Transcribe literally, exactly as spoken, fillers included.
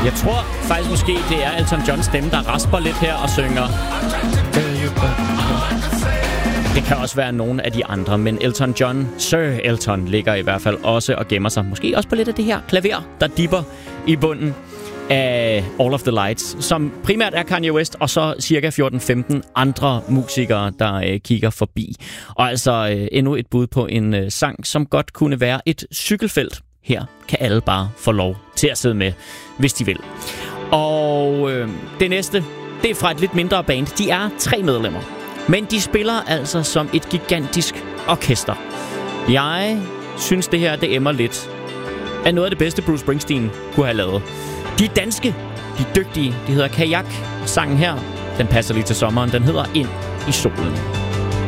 Jeg tror faktisk måske, det er Elton Johns stemme, der rasper lidt her og synger. Det kan også være nogen af de andre, men Elton John, Sir Elton, ligger i hvert fald også og gemmer sig. Måske også på lidt af det her klaver, der dipper i bunden af All of the Lights, som primært er Kanye West, og så cirka fjorten femten andre musikere, der øh, kigger forbi. Og altså øh, endnu et bud på en øh, sang, som godt kunne være et cykelfelt. Her kan alle bare få lov til at sidde med, hvis de vil. Og øh, det næste, det er fra et lidt mindre band. De er tre medlemmer, men de spiller altså som et gigantisk orkester. Jeg synes, det her, det emmer lidt af noget af det bedste, Bruce Springsteen kunne have lavet. De er danske, de er dygtige, de hedder Kajak. Sangen her, den passer lige til sommeren, den hedder Ind i solen.